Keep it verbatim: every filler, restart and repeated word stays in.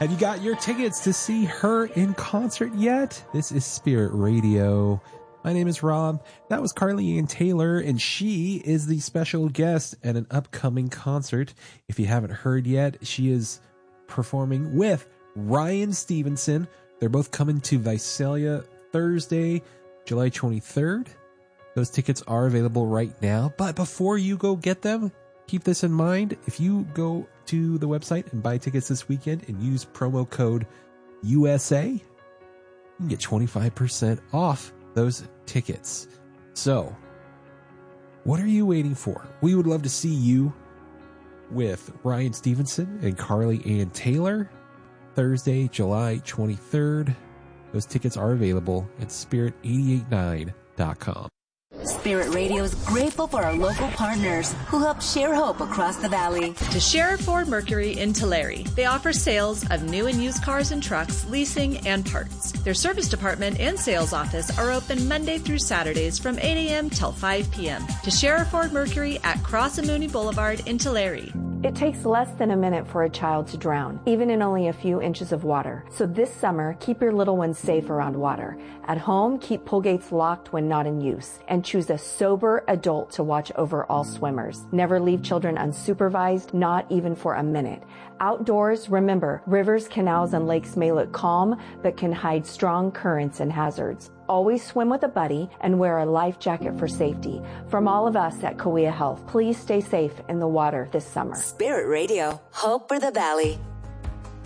Have you got your tickets to see her in concert yet? This is Spirit Radio. My name is Rob. That was Carly Ann Taylor, and she is the special guest at an upcoming concert. If you haven't heard yet, she is performing with Ryan Stevenson. They're both coming to Visalia Thursday, July twenty-third. Those tickets are available right now, but before you go get them, keep this in mind. If you go to the website and buy tickets this weekend and use promo code U S A, you can get twenty-five percent off those tickets. So, what are you waiting for? We would love to see you with Ryan Stevenson and Carly Ann Taylor Thursday, July twenty-third. Those tickets are available at spirit eight eight nine dot com. Spirit Radio is grateful for our local partners who help share hope across the valley. To Sheriff Ford Mercury in Tulare. They offer sales of new and used cars and trucks, leasing, and parts. Their service department and sales office are open Monday through Saturdays from eight a.m. till five p.m. To Sheriff Ford Mercury at Cross and Mooney Boulevard in Tulare. It takes less than a minute for a child to drown, even in only a few inches of water. So this summer, keep your little ones safe around water. At home, keep pool gates locked when not in use, and choose a sober adult to watch over all swimmers. Never leave children unsupervised, not even for a minute. Outdoors, remember, rivers, canals, and lakes may look calm, but can hide strong currents and hazards. Always swim with a buddy and wear a life jacket for safety. From all of us at Cahuilla Health, please stay safe in the water this summer. Spirit Radio, hope for the valley.